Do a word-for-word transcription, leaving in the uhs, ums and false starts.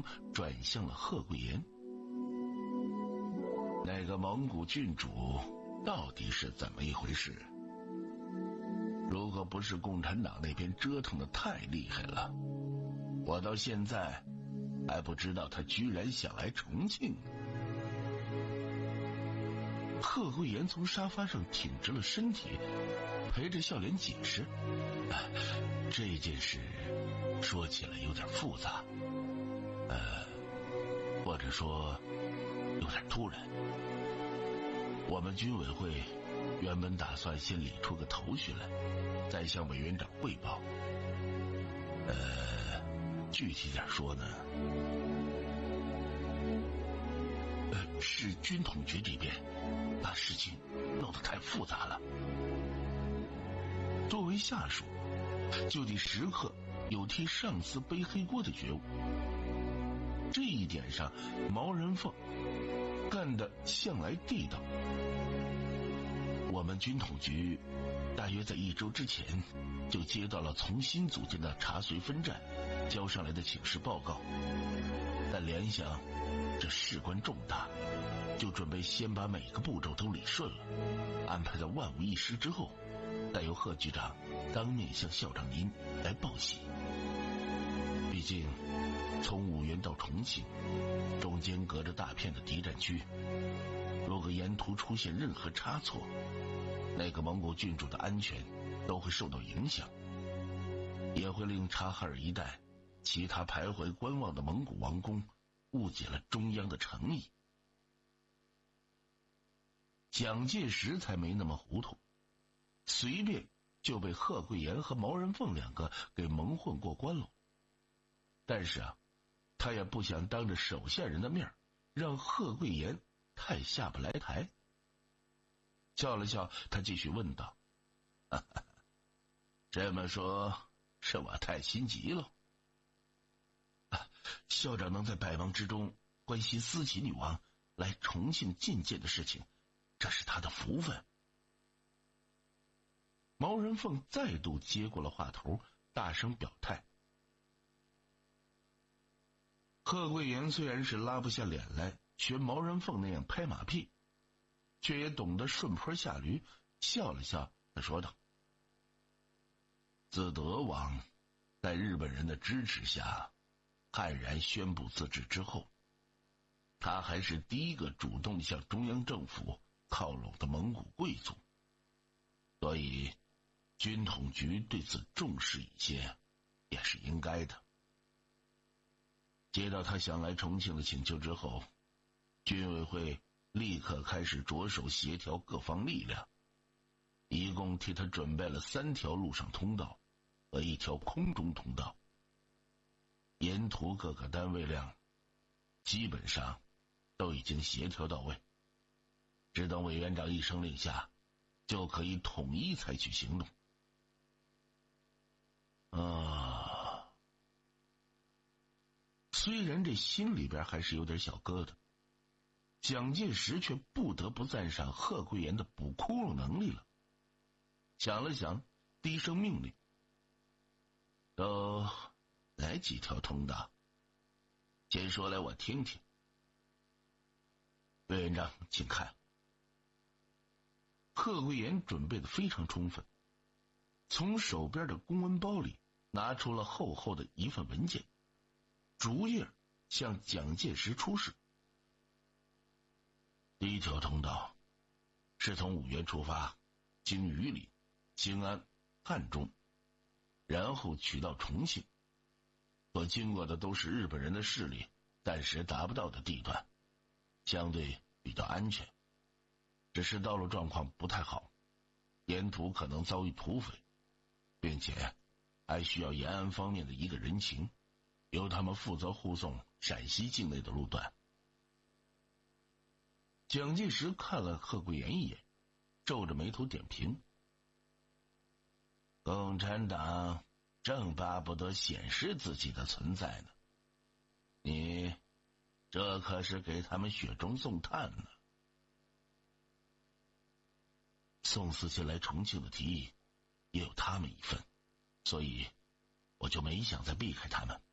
光转向了贺贵岩。那个蒙古郡主到底是怎么一回事？如果不是共产党那边折腾得太厉害了，我到现在还不知道他居然想来重庆。贺贵岩从沙发上挺直了身体，陪着笑脸解释、啊、这件事说起来有点复杂，呃，或者说有点突然。我们军委会原本打算先理出个头绪来，再向委员长汇报。呃，具体点说呢，呃，是军统局这边把事情弄得太复杂了。作为下属，就得时刻有替上司背黑锅的觉悟。这一点上，毛人凤干得向来地道。我们军统局大约在一周之前就接到了从新组建的查绥分站交上来的请示报告，但联想这事关重大，就准备先把每个步骤都理顺了，安排在万无一失之后，再由贺局长当面向校长您来报喜。毕竟从五原到重庆中间隔着大片的敌占区，如果沿途出现任何差错，那个蒙古郡主的安全都会受到影响，也会令察哈尔一带其他徘徊观望的蒙古王公误解了中央的诚意。蒋介石才没那么糊涂，随便就被贺贵岩和毛人凤两个给蒙混过关了。但是啊，他也不想当着手下人的面让贺贵岩太下不来台。笑了笑，他继续问道：哈哈，这么说是我太心急了、啊、校长能在百忙之中关心思齐女王来重庆觐见的事情，这是他的福分。毛人凤再度接过了话头，大声表态。贺贵岩虽然是拉不下脸来学毛人凤那样拍马屁，却也懂得顺坡下驴，笑了笑，他说道：自德王在日本人的支持下悍然宣布自治之后，他还是第一个主动向中央政府靠拢的蒙古贵族，所以军统局对此重视一些也是应该的。接到他想来重庆的请求之后，军委会立刻开始着手协调各方力量，一共替他准备了三条陆上通道和一条空中通道，沿途各个单位量基本上都已经协调到位，只等委员长一声令下，就可以统一采取行动。啊，虽然这心里边还是有点小疙瘩，蒋介石却不得不赞赏贺贵岩的补窟窿能力了。想了想，低声命令：都来几条通道，先说来我听听。委员长请看。贺贵岩准备的非常充分，从手边的公文包里拿出了厚厚的一份文件，逐页向蒋介石出示。第一条通道是从五原出发，经榆林、兴安、汉中，然后取到重庆，所经过的都是日本人的势力暂时达不到的地段，相对比较安全，只是道路状况不太好，沿途可能遭遇土匪，并且还需要延安方面的一个人情，由他们负责护送陕西境内的路段。蒋介石看了贺贵岩一眼，皱着眉头点评：共产党正巴不得显示自己的存在呢，你这可是给他们雪中送炭呢。宋思琪来重庆的提议也有他们一份，所以我就没想再避开他们。